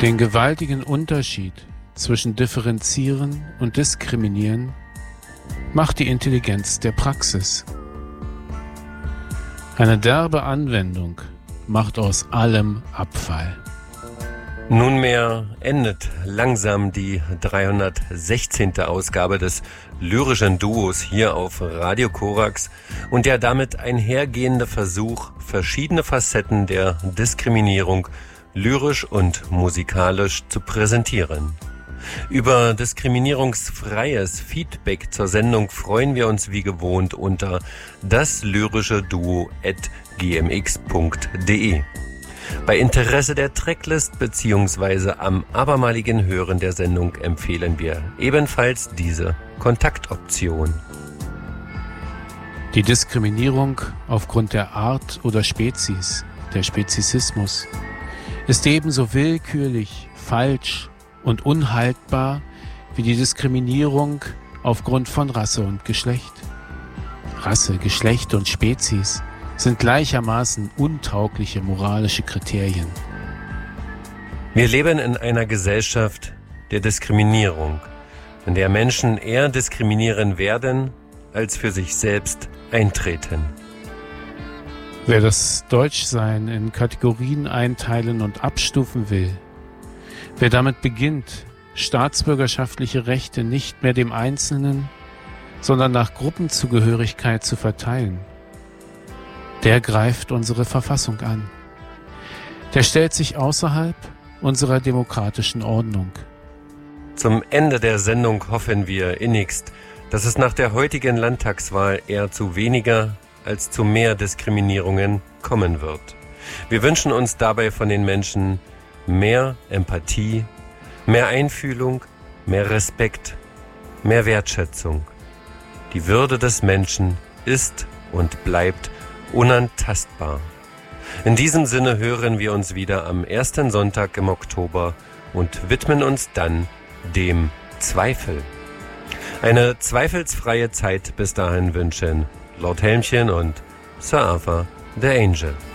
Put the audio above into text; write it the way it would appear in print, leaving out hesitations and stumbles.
Den gewaltigen Unterschied zwischen Differenzieren und Diskriminieren macht die Intelligenz der Praxis. Eine derbe Anwendung macht aus allem Abfall. Nunmehr endet langsam die 316. Ausgabe des lyrischen Duos hier auf Radio Korax und der damit einhergehende Versuch, verschiedene Facetten der Diskriminierung lyrisch und musikalisch zu präsentieren. Über diskriminierungsfreies Feedback zur Sendung freuen wir uns wie gewohnt unter daslyrischeduo@gmx.de. Bei Interesse der Tracklist bzw. am abermaligen Hören der Sendung empfehlen wir ebenfalls diese Kontaktoption. Die Diskriminierung aufgrund der Art oder Spezies, der Speziesismus, ist ebenso willkürlich, falsch und unhaltbar wie die Diskriminierung aufgrund von Rasse und Geschlecht. Rasse, Geschlecht und Spezies sind gleichermaßen untaugliche moralische Kriterien. Wir leben in einer Gesellschaft der Diskriminierung, in der Menschen eher diskriminieren werden, als für sich selbst eintreten. Wer das Deutschsein in Kategorien einteilen und abstufen will, wer damit beginnt, staatsbürgerschaftliche Rechte nicht mehr dem Einzelnen, sondern nach Gruppenzugehörigkeit zu verteilen, der greift unsere Verfassung an. Der stellt sich außerhalb unserer demokratischen Ordnung. Zum Ende der Sendung hoffen wir innigst, dass es nach der heutigen Landtagswahl eher zu weniger als zu mehr Diskriminierungen kommen wird. Wir wünschen uns dabei von den Menschen mehr Empathie, mehr Einfühlung, mehr Respekt, mehr Wertschätzung. Die Würde des Menschen ist und bleibt unantastbar. In diesem Sinne hören wir uns wieder am ersten Sonntag im Oktober und widmen uns dann dem Zweifel. Eine zweifelsfreie Zeit bis dahin wünschen Lord Helmchen und Sir Arthur the Angel.